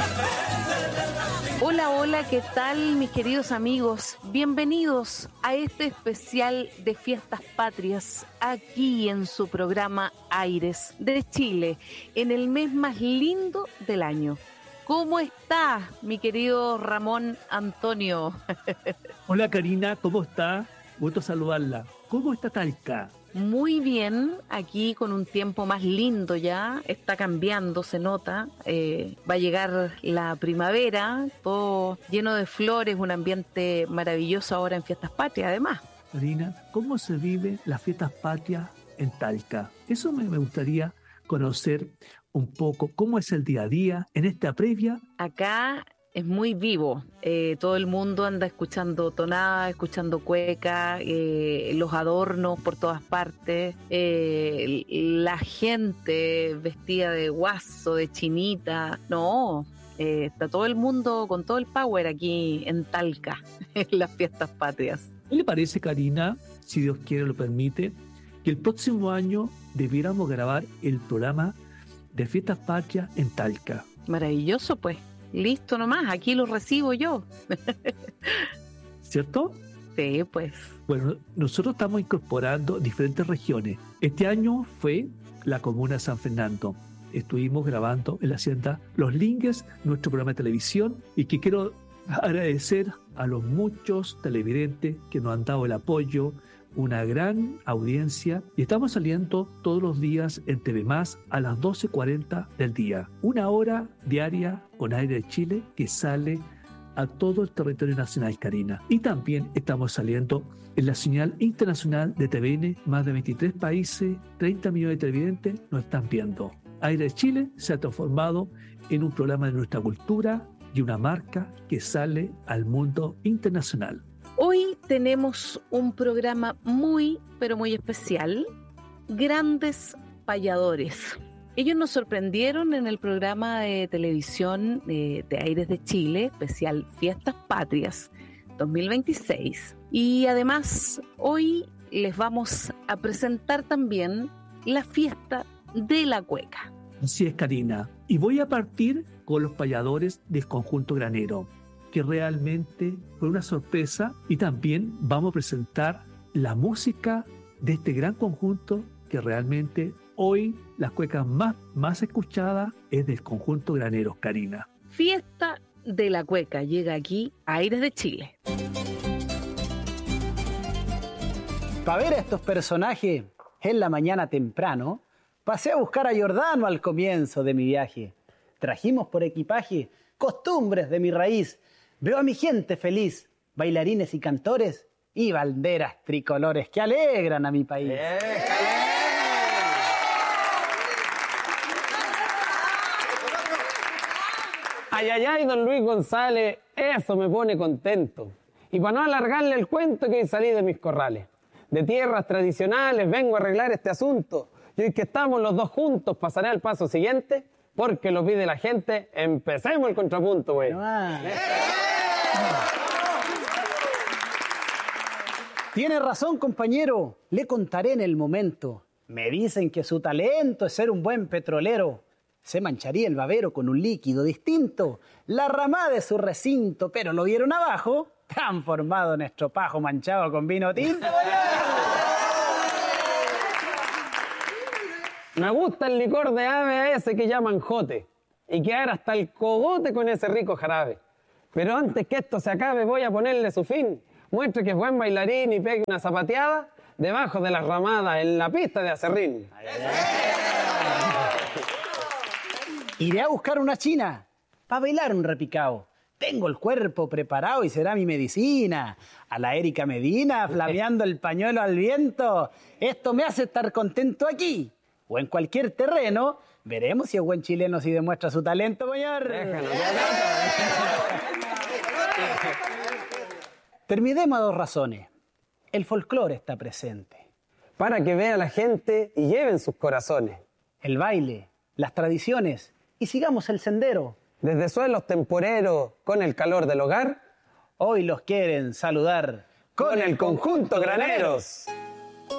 Hola, hola, ¿qué tal mis queridos amigos? Bienvenidos a este especial de Fiestas Patrias, aquí en su programa Aires de Chile, en el mes más lindo del año. ¿Cómo está mi querido Ramón Antonio? Hola Karina, ¿cómo está? Gusto saludarla. ¿Cómo está Talca? Muy bien, aquí con un tiempo más lindo ya, está cambiando, se nota, va a llegar la primavera, todo lleno de flores, un ambiente maravilloso ahora en Fiestas Patrias además. Karina, ¿cómo se vive las fiestas patrias en Talca? Eso me gustaría conocer un poco, cómo es el día a día en esta previa. Acá es muy vivo, todo el mundo anda escuchando tonada, escuchando cueca, los adornos por todas partes, la gente vestida de guaso, de chinita, no, está todo el mundo con todo el power aquí en Talca, en las fiestas patrias. ¿Qué le parece, Karina, si Dios quiere lo permite, que el próximo año debiéramos grabar el programa de Fiestas Patrias en Talca? Maravilloso, pues. Listo nomás, aquí lo recibo yo. ¿Cierto? Sí, pues. Bueno, nosotros estamos incorporando diferentes regiones. Este año fue la comuna de San Fernando. Estuvimos grabando en la hacienda Los Lingues, nuestro programa de televisión, y que quiero agradecer a los muchos televidentes que nos han dado el apoyo, una gran audiencia, y estamos saliendo todos los días en TV Más a las 12:40 del día. Una hora diaria con Aire de Chile que sale a todo el territorio nacional, Karina. Y también estamos saliendo en la señal internacional de TVN, más de 23 países, 30 millones de televidentes nos están viendo. Aire de Chile se ha transformado en un programa de nuestra cultura y una marca que sale al mundo internacional. Hoy tenemos un programa muy, pero muy especial. Grandes payadores. Ellos nos sorprendieron en el programa de televisión de Aires de Chile, especial Fiestas Patrias 2026. Y además, hoy les vamos a presentar también la fiesta de la cueca. Así es, Karina. Y voy a partir con los payadores del conjunto granero, que realmente fue una sorpresa, y también vamos a presentar la música de este gran conjunto que realmente hoy las cuecas más escuchadas es del conjunto Graneros, Karina. Fiesta de la cueca llega aquí a Aires de Chile. Para ver a estos personajes en la mañana temprano, pasé a buscar a Giordano al comienzo de mi viaje. Trajimos por equipaje costumbres de mi raíz. Veo a mi gente feliz, bailarines y cantores y banderas tricolores que alegran a mi país. Ay, ay, ay, don Luis González, eso me pone contento. Y para no alargarle el cuento, que hoy salí de mis corrales. De tierras tradicionales vengo a arreglar este asunto. Y hoy que estamos los dos juntos, pasaré al paso siguiente, porque lo pide la gente. Empecemos el contrapunto, güey. Tiene razón, compañero. Le contaré en el momento. Me dicen que su talento es ser un buen petrolero. Se mancharía el babero con un líquido distinto. La ramada de su recinto, pero lo vieron abajo, transformado en estropajo manchado con vino tinto. Me gusta el licor de ave a ese que llaman jote. Y quedar hasta el cogote con ese rico jarabe. Pero antes que esto se acabe voy a ponerle su fin. Muestre que es buen bailarín y pegue una zapateada debajo de la ramada en la pista de acerrín. Iré a buscar una china para bailar un repicao. Tengo el cuerpo preparado y será mi medicina. A la Erika Medina, flameando el pañuelo al viento. Esto me hace estar contento aquí. O en cualquier terreno, veremos si es buen chileno si demuestra su talento, señor. Terminemos a dos razones. El folclore está presente. Para que vea la gente y lleven sus corazones. El baile, las tradiciones y sigamos el sendero. Desde suelos temporeros, con el calor del hogar, hoy los quieren saludar con el conjunto Graneros.